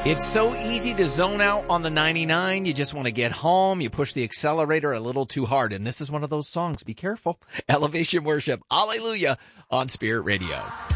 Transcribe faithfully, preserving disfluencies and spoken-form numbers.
It's so easy to zone out on the ninety-nine. You just want to get home. You push the accelerator a little too hard. And this is one of those songs. Be careful. Elevation Worship. Hallelujah on Spirit Radio.